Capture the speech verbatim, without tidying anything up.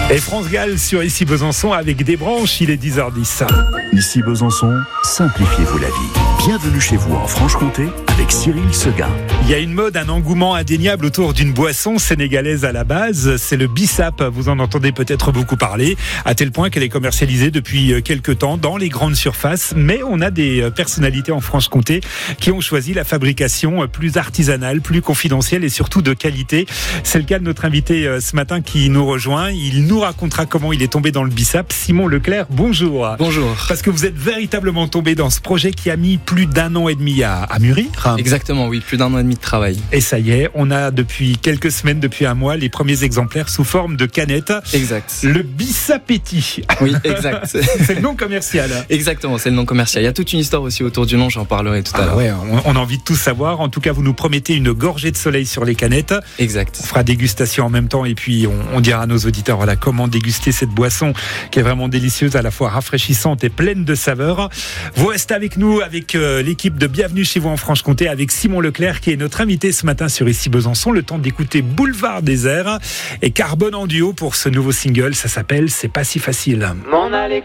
Et France Gall sur Ici Besançon avec des branches, il est dix heures dix. Ici Besançon, simplifiez-vous la vie. Bienvenue chez vous en Franche-Comté avec Cyril Seguin. Il y a une mode, un engouement indéniable autour d'une boisson sénégalaise à la base, c'est le bissap. Vous en entendez peut-être beaucoup parler, à tel point qu'elle est commercialisée depuis quelques temps dans les grandes surfaces. Mais on a des personnalités en Franche-Comté qui ont choisi la fabrication plus artisanale, plus confidentielle et surtout de qualité. C'est le cas de notre invité ce matin qui nous rejoint. Il nous racontera comment il est tombé dans le bissap. Simon Leclerc, bonjour. Bonjour. Parce que vous êtes véritablement tombé dans ce projet qui a mis plus d'un an et demi à, à mûrir. Exactement, oui, plus d'un an et demi de travail. Et ça y est, on a depuis quelques semaines, depuis un mois, les premiers exemplaires sous forme de canettes. Exact. Le Bissapétit. Oui, exact. C'est le nom commercial. Exactement, c'est le nom commercial. Il y a toute une histoire aussi autour du nom, j'en parlerai tout à ah l'heure. Ouais, on, on a envie de tout savoir. En tout cas, vous nous promettez une gorgée de soleil sur les canettes. Exact. On fera dégustation en même temps et puis on, on dira à nos auditeurs voilà, comment déguster cette boisson qui est vraiment délicieuse, à la fois rafraîchissante et pleine de saveurs. Vous restez avec nous, avec euh, l'équipe de Bienvenue chez vous en Franche-Comté, avec Simon Leclerc qui est notre invité ce matin sur Ici Besançon. Le temps d'écouter Boulevard Désert et Carbone en duo pour ce nouveau single. Ça s'appelle C'est pas si facile. M'en aller